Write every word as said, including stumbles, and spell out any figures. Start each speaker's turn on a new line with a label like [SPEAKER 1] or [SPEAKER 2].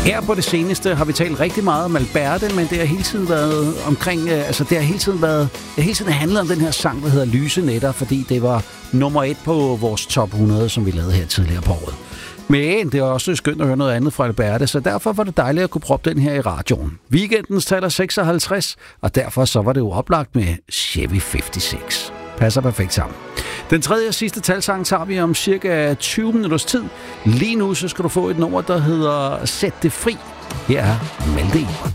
[SPEAKER 1] Her på det seneste har vi talt rigtig meget om Alberte, men det har hele tiden været omkring, altså det har hele tiden været, det har hele tiden handlet om den her sang, der hedder Lyse Nætter, fordi det var nummer et på vores top hundrede, som vi lavede her tidligere på året. Men det er også skønt at høre noget andet fra Alberte, så derfor var det dejligt at kunne proppe den her i radioen. Weekendens taler seksoghalvtreds, og derfor så var det jo oplagt med Chevy femoghalvtreds. Passer perfekt sammen. Den tredje og sidste talsang tager vi om cirka tyve minutters tid. Lige nu så skal du få et nummer, der hedder Sæt det fri. Her er Malte Ebert.